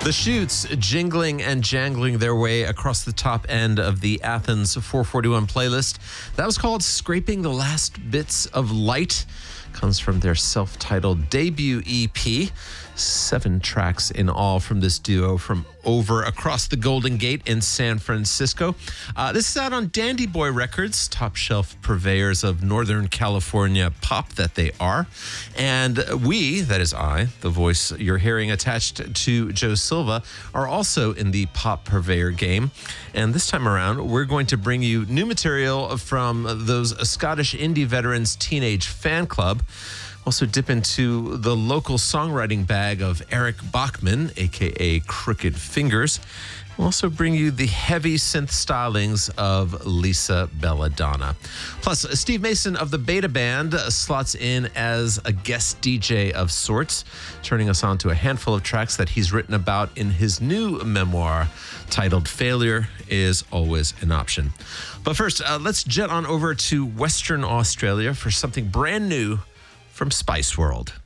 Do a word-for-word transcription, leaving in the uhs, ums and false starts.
The Shoots jingling and jangling their way across the top end of the Athens four forty-one playlist. That was called Scraping the Last Bits of Light. Comes from their self-titled debut E P. Seven tracks in all from this duo from over across the Golden Gate in San Francisco. Uh, this is out on Dandy Boy Records, top shelf purveyors of Northern California pop that they are. And we, that is I, the voice you're hearing attached to Joe Silva, are also in the pop purveyor game. And this time around, we're going to bring you new material from those Scottish indie veterans Teenage Fan Club. Also dip into the local songwriting bag of Eric Bachman, a k a. Crooked Fingers. We'll also bring you the heavy synth stylings of Lisa Belladonna. Plus, Steve Mason of the Beta Band slots in as a guest D J of sorts, turning us on to a handful of tracks that he's written about in his new memoir titled Failure is Always an Option. But first, uh, let's jet on over to Western Australia for something brand new from Spice World.